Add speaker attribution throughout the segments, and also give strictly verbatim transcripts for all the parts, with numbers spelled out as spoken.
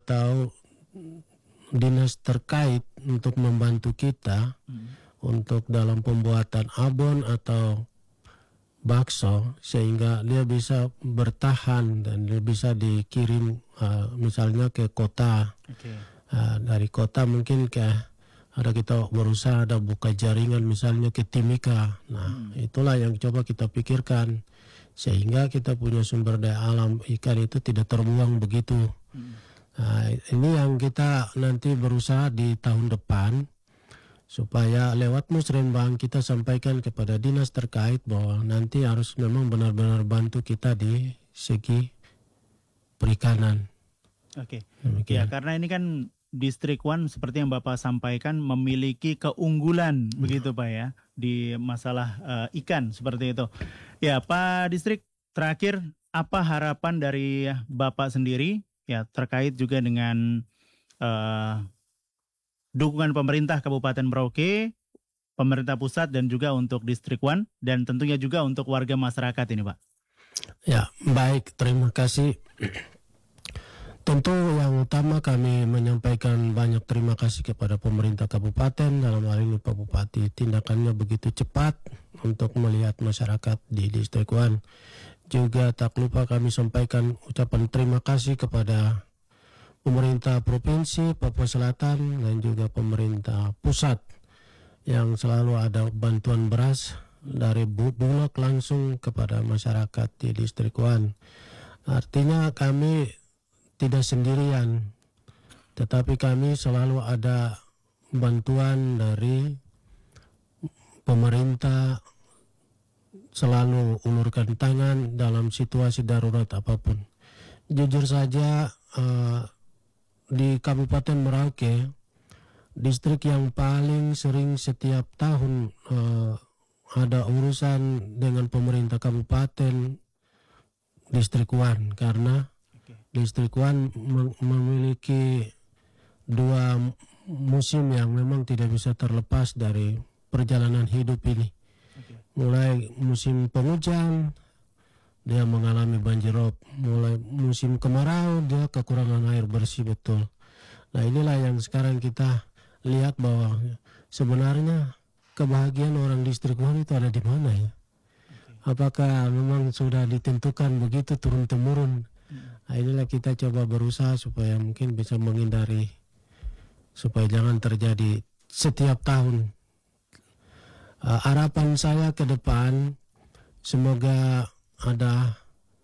Speaker 1: atau dinas terkait untuk membantu kita hmm. untuk dalam pembuatan abon atau bakso, sehingga dia bisa bertahan dan dia bisa dikirim uh, misalnya ke kota. Okay. Uh, dari kota mungkin ke ada kita berusaha ada buka jaringan misalnya ke Timika. Nah hmm. itulah yang coba kita pikirkan, sehingga kita punya sumber daya alam ikan itu tidak terbuang begitu. Hmm. Nah, ini yang kita nanti berusaha di tahun depan, supaya lewat musrenbang kita sampaikan kepada dinas terkait bahwa nanti harus memang benar-benar bantu kita di segi perikanan.
Speaker 2: Oke, ya karena ini kan Distrik One seperti yang Bapak sampaikan memiliki keunggulan hmm. begitu Pak ya di masalah uh, ikan seperti itu. Ya Pak Distrik, terakhir apa harapan dari Bapak sendiri ya terkait juga dengan uh, dukungan pemerintah Kabupaten Merauke, pemerintah pusat dan juga untuk Distrik One dan tentunya juga untuk warga masyarakat ini Pak.
Speaker 1: Ya baik, terima kasih. Tentu yang utama kami menyampaikan banyak terima kasih kepada pemerintah kabupaten, dalam hal ini Pak Bupati, tindakannya begitu cepat untuk melihat masyarakat di Distrik One. Juga tak lupa kami sampaikan ucapan terima kasih kepada pemerintah Provinsi Papua Selatan dan juga pemerintah pusat yang selalu ada bantuan beras dari Bulog langsung kepada masyarakat di Distrik One. Artinya kami tidak sendirian, tetapi kami selalu ada bantuan dari pemerintah, selalu ulurkan tangan dalam situasi darurat apapun. Jujur saja uh, di Kabupaten Merauke, distrik yang paling sering setiap tahun uh, ada urusan dengan pemerintah kabupaten Distrik One, karena Distrik One memiliki dua musim yang memang tidak bisa terlepas dari perjalanan hidup ini. Okay. Mulai musim penghujan, dia mengalami banjir rob. Mulai musim kemarau, dia kekurangan air bersih betul. Nah inilah yang sekarang kita lihat bahwa sebenarnya kebahagiaan orang Distrik One itu ada di mana ya? Okay. Apakah memang sudah ditentukan begitu turun-temurun? Nah, inilah kita coba berusaha supaya mungkin bisa menghindari, supaya jangan terjadi setiap tahun. Uh, harapan saya ke depan, semoga ada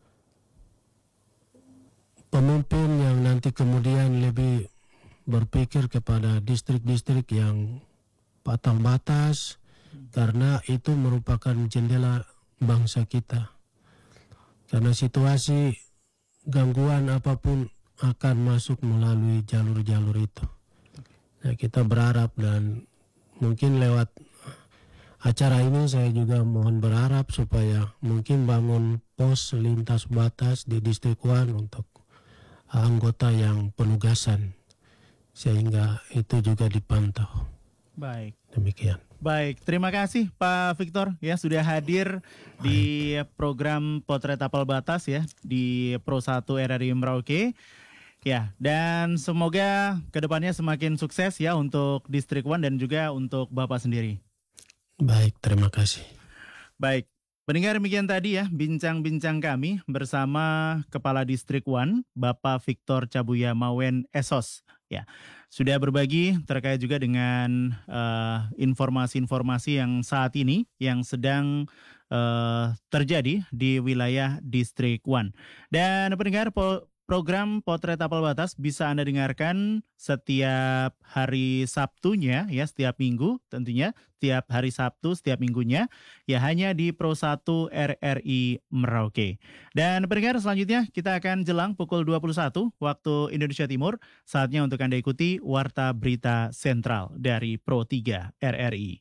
Speaker 1: pemimpin yang nanti kemudian lebih berpikir kepada distrik-distrik yang patah batas, karena itu merupakan jendela bangsa kita. Karena situasi gangguan apapun akan masuk melalui jalur-jalur itu. Nah, kita berharap dan mungkin lewat acara ini saya juga mohon berharap supaya mungkin bangun pos lintas batas di Distrik One untuk anggota yang penugasan, sehingga itu juga dipantau.
Speaker 2: Baik.
Speaker 1: Demikian.
Speaker 2: Baik, terima kasih Pak Victor ya sudah hadir Baik. di program Potret Tapal Batas ya di Pro satu R R I Merauke. Ya, dan semoga kedepannya semakin sukses ya untuk Distrik One dan juga untuk Bapak sendiri.
Speaker 1: Baik, terima kasih.
Speaker 2: Baik, pendengar demikian tadi ya bincang-bincang kami bersama Kepala Distrik One Bapak Victor Cabuya Mawen Esos. Ya, sudah berbagi terkait juga dengan uh, informasi-informasi yang saat ini yang sedang uh, terjadi di wilayah Distrik One. Dan pendengar po- program Potret Tapal Batas bisa Anda dengarkan setiap hari Sabtunya ya, setiap minggu tentunya, setiap hari Sabtu setiap minggunya ya hanya di Pro satu R R I Merauke. Dan pendengar selanjutnya kita akan jelang pukul dua puluh satu waktu Indonesia Timur, saatnya untuk Anda ikuti Warta Berita Sentral dari Pro tiga R R I.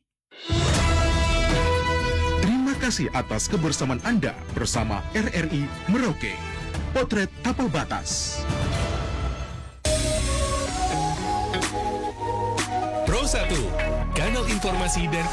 Speaker 3: Terima kasih atas kebersamaan Anda bersama R R I Merauke. Potret Tapal Batas.
Speaker 4: Pro satu, kanal informasi dan